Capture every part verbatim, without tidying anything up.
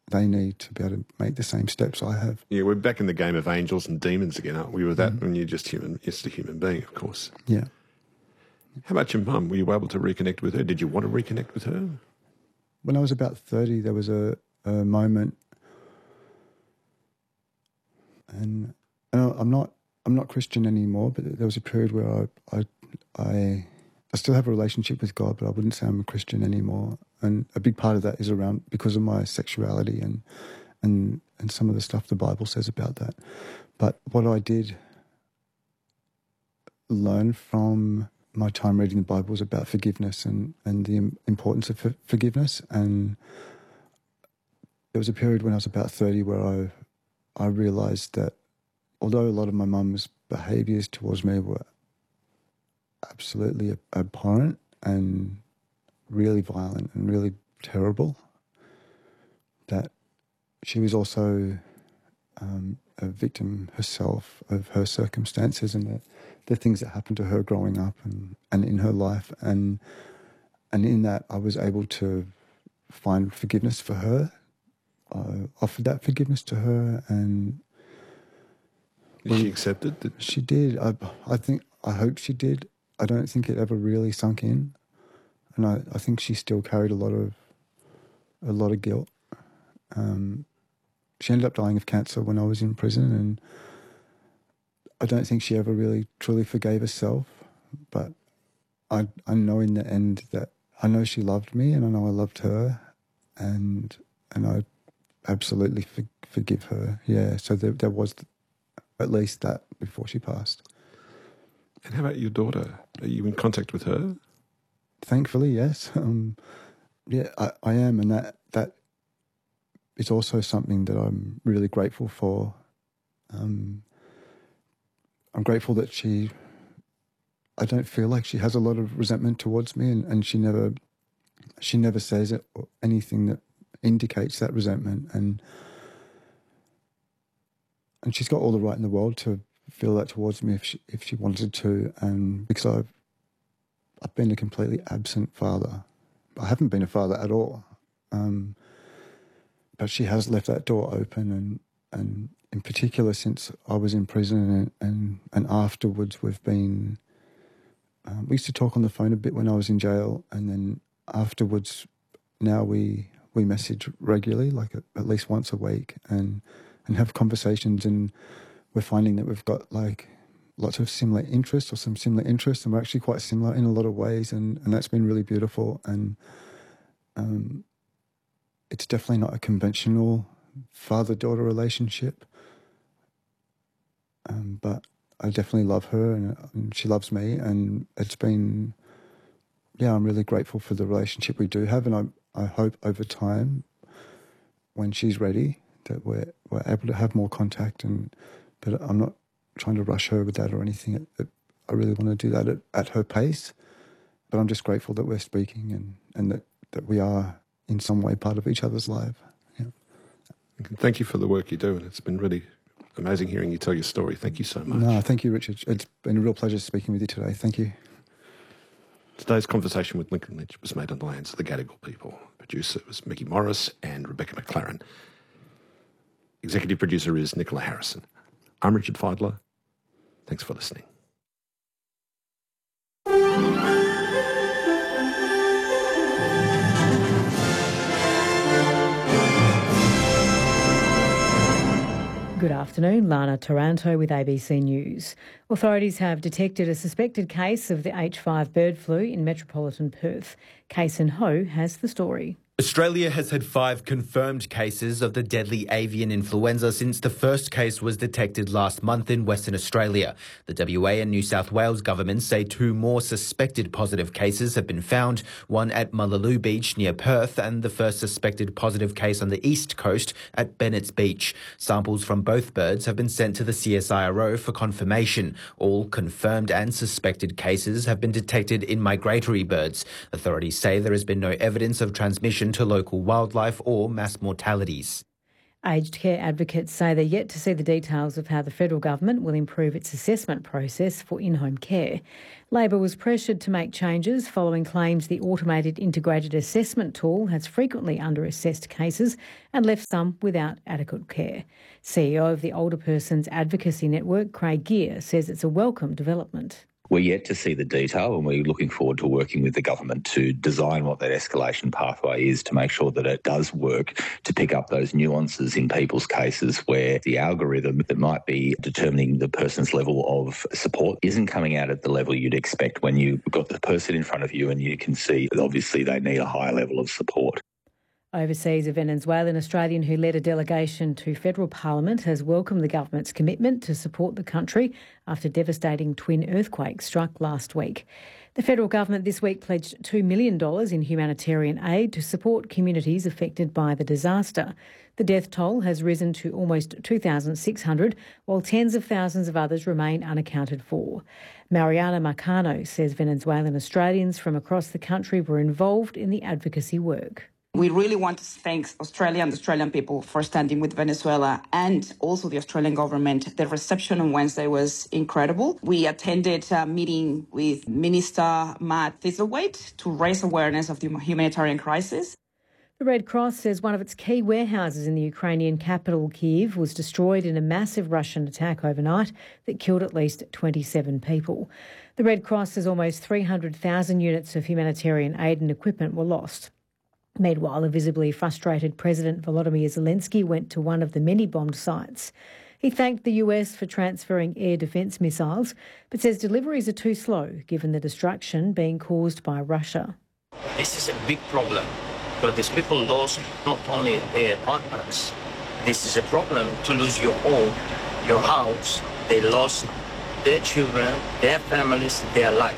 they need to be able to make the same steps I have. Yeah, we're back in the game of angels and demons again, aren't we? With that, Mm. when you're just human, just a human being, of course. Yeah. How about your mum? Were you able to reconnect with her? Did you want to reconnect with her? When I was about thirty, there was a, a moment, and, and I'm not I'm not Christian anymore, but there was a period where I I I, I still have a relationship with God, but I wouldn't say I'm a Christian anymore. And a big part of that is around because of my sexuality and and and some of the stuff the Bible says about that. But what I did learn from my time reading the Bible was about forgiveness and, and the importance of for- forgiveness. And there was a period when I was about thirty where I I realised that although a lot of my mum's behaviours towards me were absolutely abhorrent and really violent and really terrible, that she was also um, a victim herself of her circumstances and the, the things that happened to her growing up and, and in her life. And and in that, I was able to find forgiveness for her. I offered that forgiveness to her, and Did she accept it? Did... She did. I, I think, I hope she did. I don't think it ever really sunk in. And I, I think she still carried a lot of a lot of guilt. Um, she ended up dying of cancer when I was in prison, and I don't think she ever really truly forgave herself. But I I know in the end that I know she loved me, and I know I loved her, and and I absolutely for, forgive her. Yeah. So there there was at least that before she passed. And how about your daughter? Are you in contact with her? Thankfully, yes. Um, yeah, I, I am, and that that is also something that I'm really grateful for. Um, I'm grateful that she, I don't feel like she has a lot of resentment towards me, and, and she never, she never says it or anything that indicates that resentment, and and she's got all the right in the world to feel that towards me if she if she wanted to, and because I've I've been a completely absent father. I haven't been a father at all. Um, but she has left that door open, and, and in particular since I was in prison and and, and afterwards we've been... Um, we used to talk on the phone a bit when I was in jail, and then afterwards now we we message regularly, like at, at least once a week, and, and have conversations, and we're finding that we've got like lots of similar interests or some similar interests, and we're actually quite similar in a lot of ways, and, and that's been really beautiful. And um, it's definitely not a conventional father-daughter relationship, um, but I definitely love her, and, and she loves me, and it's been, yeah, I'm really grateful for the relationship we do have, and I, I hope over time, when she's ready, that we're, we're able to have more contact, and but I'm not trying to rush her with that or anything. It, it, I really want to do that at, at her pace, but I'm just grateful that we're speaking and, and that, that we are in some way part of each other's life. Yeah. Thank you for the work you do, and it's been really amazing hearing you tell your story. Thank you so much. No, thank you, Richard. It's been a real pleasure speaking with you today. Thank you. Today's conversation with Lincoln Lynch was made on the lands of the Gadigal people. Producer was Mickey Morris and Rebecca McLaren. Executive producer is Nicola Harrison. I'm Richard Feidler. Thanks for listening. Good afternoon, Lana Taranto with A B C News. Authorities have detected a suspected case of the H five bird flu in metropolitan Perth. Kason Ho has the story. Australia has had five confirmed cases of the deadly avian influenza since the first case was detected last month in Western Australia. The W A and New South Wales governments say two more suspected positive cases have been found, one at Mullaloo Beach near Perth and the first suspected positive case on the east coast at Bennett's Beach. Samples from both birds have been sent to the C S I R O for confirmation. All confirmed and suspected cases have been detected in migratory birds. Authorities say there has been no evidence of transmission to local wildlife or mass mortalities. Aged care advocates say they're yet to see the details of how the federal government will improve its assessment process for in-home care. Labor was pressured to make changes following claims the automated integrated assessment tool has frequently under-assessed cases and left some without adequate care. C E O of the Older Persons Advocacy Network, Craig Gear, says it's a welcome development. We're yet to see the detail, and we're looking forward to working with the government to design what that escalation pathway is to make sure that it does work to pick up those nuances in people's cases where the algorithm that might be determining the person's level of support isn't coming out at the level you'd expect when you've got the person in front of you and you can see that obviously they need a higher level of support. Overseas, a Venezuelan Australian who led a delegation to federal parliament has welcomed the government's commitment to support the country after devastating twin earthquakes struck last week. The federal government this week pledged two million dollars in humanitarian aid to support communities affected by the disaster. The death toll has risen to almost two thousand six hundred, while tens of thousands of others remain unaccounted for. Mariana Marcano says Venezuelan Australians from across the country were involved in the advocacy work. We really want to thank Australia and the Australian people for standing with Venezuela and also the Australian government. The reception on Wednesday was incredible. We attended a meeting with Minister Matt Thistlethwaite to raise awareness of the humanitarian crisis. The Red Cross says one of its key warehouses in the Ukrainian capital, Kyiv, was destroyed in a massive Russian attack overnight that killed at least twenty-seven people. The Red Cross says almost three hundred thousand units of humanitarian aid and equipment were lost. Meanwhile, a visibly frustrated President Volodymyr Zelensky went to one of the many bombed sites. He thanked the U S for transferring air defence missiles, but says deliveries are too slow given the destruction being caused by Russia. This is a big problem, because these people lost not only their partners. This is a problem to lose your home, your house. They lost their children, their families, their life.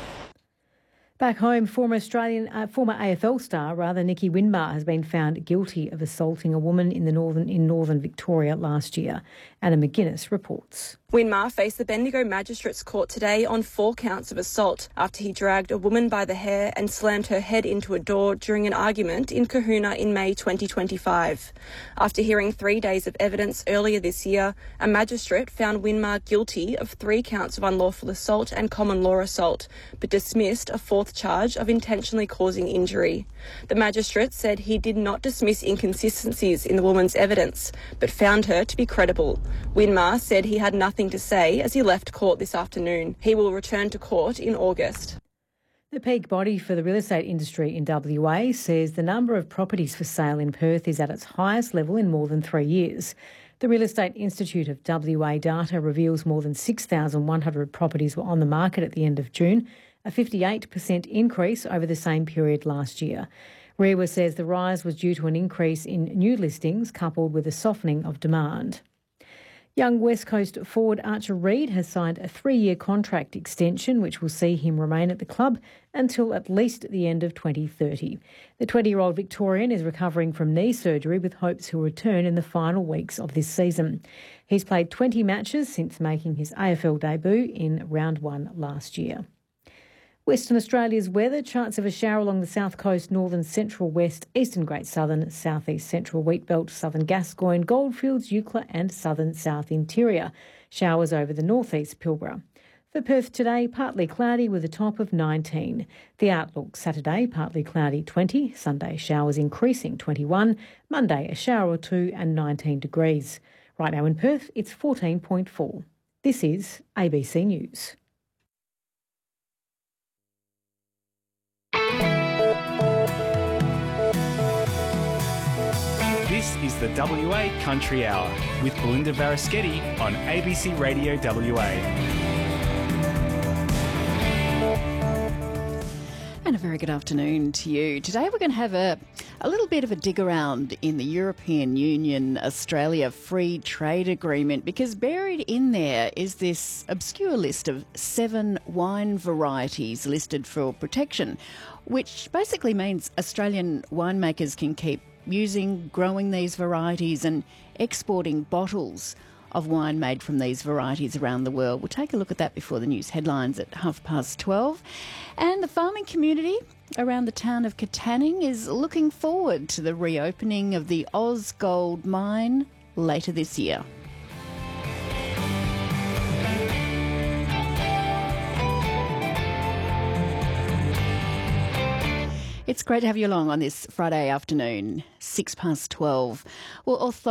Back home, former Australian, uh, former A F L star, rather, Nicky Winmar has been found guilty of assaulting a woman in the northern in northern Victoria last year. Anna McGuinness reports. Winmar faced the Bendigo Magistrates Court today on four counts of assault after he dragged a woman by the hair and slammed her head into a door during an argument in Kahuna in May twenty twenty-five. After hearing three days of evidence earlier this year, a magistrate found Winmar guilty of three counts of unlawful assault and common law assault, but dismissed a fourth charge of intentionally causing injury. The magistrate said he did not dismiss inconsistencies in the woman's evidence, but found her to be credible. Winmar said he had nothing to say as he left court this afternoon. He will return to court in August. The peak body for the real estate industry in W A says the number of properties for sale in Perth is at its highest level in more than three years. The Real Estate Institute of W A data reveals more than six thousand one hundred properties were on the market at the end of June, a fifty-eight percent increase over the same period last year. R E W A says the rise was due to an increase in new listings coupled with a softening of demand. Young West Coast forward Archer Reid has signed a three-year contract extension which will see him remain at the club until at least the end of twenty thirty. The twenty-year-old Victorian is recovering from knee surgery with hopes he'll return in the final weeks of this season. He's played twenty matches since making his A F L debut in round one last year. Western Australia's weather, chance of a shower along the south coast, northern central west, eastern Great Southern, southeast central Wheatbelt, southern Gascoyne, Goldfields, Eucla and southern south interior. Showers over the northeast Pilbara. For Perth today, partly cloudy with a top of nineteen. The outlook Saturday, partly cloudy twenty, Sunday showers increasing twenty-one, Monday a shower or two and nineteen degrees. Right now in Perth, it's fourteen point four. This is A B C News. This is the W A Country Hour with Belinda Varaschetti on A B C Radio W A. And a very good afternoon to you. Today we're going to have a, a little bit of a dig around in the European Union Australia Free Trade Agreement, because buried in there is this obscure list of seven wine varieties listed for protection, which basically means Australian winemakers can keep using, growing these varieties and exporting bottles of wine made from these varieties around the world. We'll take a look at that before the news headlines at half past twelve. And the farming community around the town of Katanning is looking forward to the reopening of the Oz Gold mine later this year. It's great to have you along on this Friday afternoon, six past twelve. Well, authorities